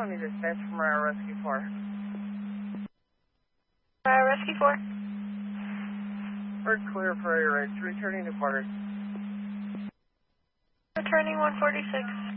Tony dispatch from Mariah Rescue 4. Rescue 4. We're clear for area range, returning to quarters. Returning 146.